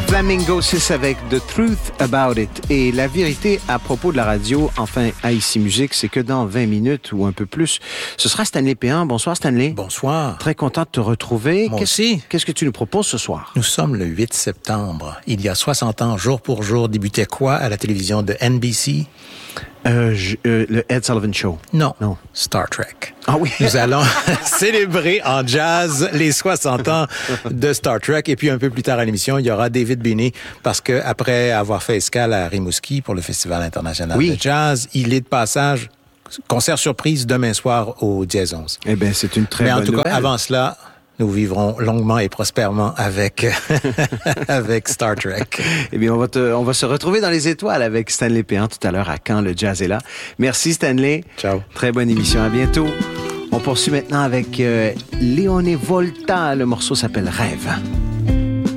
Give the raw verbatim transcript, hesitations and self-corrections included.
Flamingo six avec The Truth About It. Et la vérité à propos de la radio, enfin, à Ici Musique, c'est que dans vingt minutes ou un peu plus, ce sera Stanley Péan. Bonsoir, Stanley. Bonsoir. Très content de te retrouver. Moi Qu'est-ce, aussi. Qu'est-ce que tu nous proposes ce soir? Nous sommes le huit septembre. Il y a soixante ans, jour pour jour, débutait quoi à la télévision de N B C? Euh, je, euh, le Ed Sullivan Show. Non. Non. Star Trek. Ah oui. Nous allons célébrer en jazz les soixante ans de Star Trek. Et puis un peu plus tard à l'émission, il y aura David Binney parce que après avoir fait escale à Rimouski pour le Festival international oui. de jazz, il est de passage. Concert surprise demain soir au Dièse onze. Eh bien, c'est une très Mais bonne en tout nouvelle. cas, avant cela, nous vivrons longuement et prospèrement avec avec Star Trek. Eh bien, on va, te, on va se retrouver dans les étoiles avec Stanley Péan tout à l'heure à Quand le jazz est là. Merci, Stanley. Ciao. Très bonne émission. À bientôt. On poursuit maintenant avec euh, Leone Volta. Le morceau s'appelle Rêve.